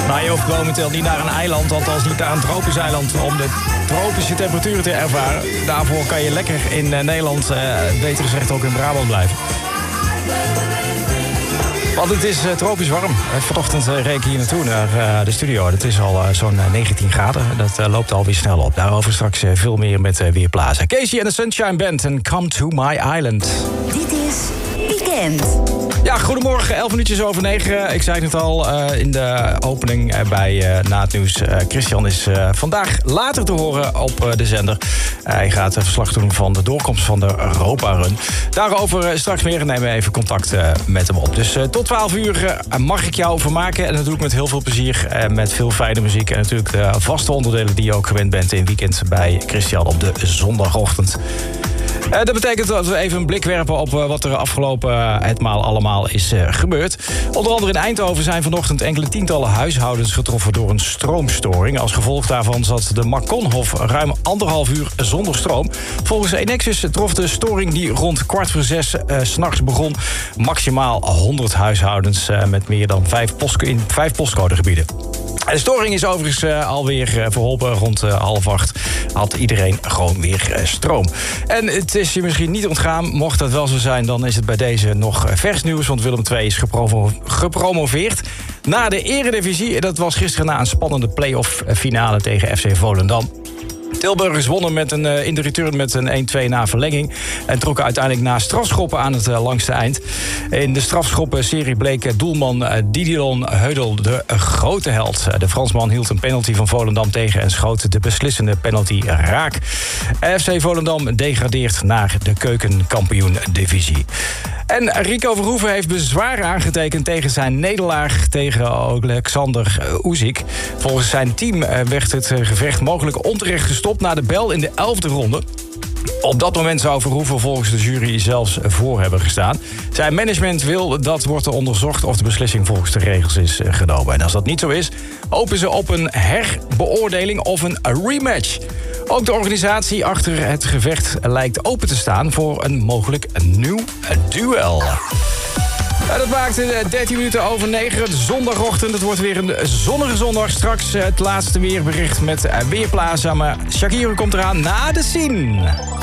Nou, je hoeft momenteel niet naar een eiland, althans niet naar een tropisch eiland, om de tropische temperaturen te ervaren. Daarvoor kan je lekker in Nederland, beter gezegd ook in Brabant blijven. Want het is tropisch warm. Vanochtend reed ik hier naartoe naar de studio. Het is al zo'n 19 graden. Dat loopt alweer snel op. Daarover straks veel meer met Weerplaza. Casey en de Sunshine Band en Come to My Island. Dit is Weekend. Ja, goedemorgen, 11 minuutjes over 9. Ik zei het net al in de opening bij Na het Nieuws. Christian is vandaag later te horen op de zender. Hij gaat verslag doen van de doorkomst van de Europa-run. Daarover straks meer. Nemen we even contact met hem op. Dus tot 12 uur mag ik jou vermaken. En dat doe ik met heel veel plezier. Met veel fijne muziek. En natuurlijk de vaste onderdelen die je ook gewend bent in weekend bij Christian op de zondagochtend. Dat betekent dat we even een blik werpen op wat er afgelopen etmaal allemaal is gebeurd. Onder andere in Eindhoven zijn vanochtend enkele tientallen huishoudens getroffen door een stroomstoring. Als gevolg daarvan zat de Marconhof ruim 1,5 uur zonder stroom. Volgens Enexis trof de storing die rond 5:15 s'nachts begon maximaal 100 huishoudens met meer dan 5 postcodegebieden. De storing is overigens alweer verholpen. Rond 7:30 had iedereen gewoon weer stroom. En het is je misschien niet ontgaan. Mocht dat wel zo zijn, dan is het bij deze nog vers nieuws. Want Willem II is gepromoveerd naar de Eredivisie. Dat was gisteren na een spannende play-off finale tegen FC Volendam. Tilburgers wonnen in de return met een 1-2 na verlenging. En trokken uiteindelijk na strafschoppen aan het langste eind. In de strafschoppenserie bleek doelman Didilon Heudel de grote held. De Fransman hield een penalty van Volendam tegen en schoot de beslissende penalty raak. FC Volendam degradeert naar de keukenkampioen-divisie. En Rico Verhoeven heeft bezwaar aangetekend tegen zijn nederlaag tegen Alexander Usyk. Volgens zijn team werd het gevecht mogelijk onterecht gestopt na de bel in de 11e ronde. Op dat moment zou Verhoeven volgens de jury zelfs voor hebben gestaan. Zijn management wil dat wordt onderzocht of de beslissing volgens de regels is genomen. En als dat niet zo is, hopen ze op een herbeoordeling of een rematch. Ook de organisatie achter het gevecht lijkt open te staan voor een mogelijk nieuw duel. Dat maakt 13 minuten over 9, zondagochtend. Het wordt weer een zonnige zondag. Straks het laatste weerbericht met Weerplaza. Maar Shakira komt eraan na de scene.